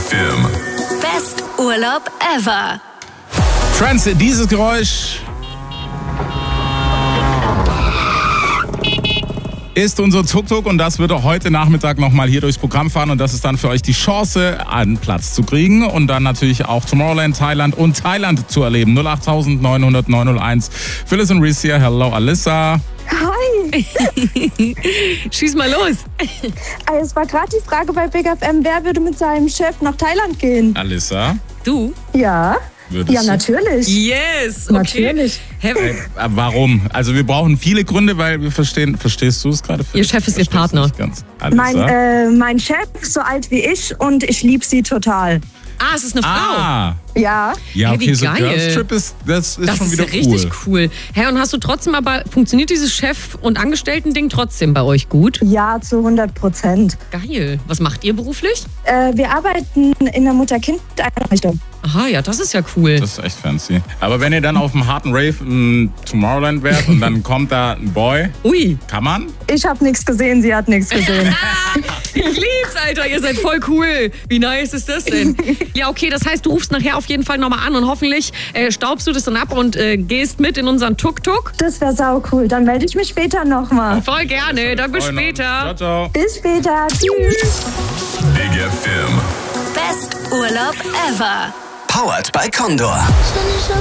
FM. Best Urlaub ever. Friends, dieses Geräusch ist unser Tuk-Tuk und das wird auch heute Nachmittag nochmal hier durchs Programm fahren und das ist dann für euch die Chance, einen Platz zu kriegen und dann natürlich auch Tomorrowland, Thailand und Thailand zu erleben. 08900 901. Phyllis und Reese hier. Hello, Alyssa. Hi! Schieß mal los. Es war gerade die Frage bei Big FM, wer würde mit seinem Chef nach Thailand gehen? Alyssa, Du? Ja? würdest Ja, du? natürlich. Yes, okay. Natürlich. Hä, Warum? Also wir brauchen viele Gründe, weil wir verstehst du es gerade? Ihr Chef ist Ihr Partner. Mein Chef ist so alt wie ich und ich liebe sie total. es ist eine Frau. Ah, Ja? ja, Hey, wie okay, so geil. Girls Trip das ist Das schon ist wieder ja richtig cool. cool. Hä, und hast du trotzdem aber, funktioniert dieses Chef- und Angestellten-Ding trotzdem bei euch gut? Ja, zu 100%. Geil. Was macht ihr beruflich? Wir arbeiten in der Mutter-Kind-Einrichtung. Aha, ja, das ist ja cool. Das ist echt fancy. Aber wenn ihr dann auf einem harten Rave in Tomorrowland wärt und dann kommt da ein Boy, Ui. kann man? Ich habe nichts gesehen, sie hat nichts gesehen. Ich lieb's, Alter. Ihr seid voll cool. Wie nice ist das denn? Ja, okay, das heißt, du rufst nachher auf jeden Fall nochmal an und hoffentlich staubst du das dann ab und gehst mit in unseren Tuk-Tuk. Das wäre sau cool. Dann melde ich mich später nochmal. Voll gerne. Dann bis später. Ciao, ciao. Bis später. Tschüss. Big FM. Best Urlaub ever. Powered by Condor. Sunny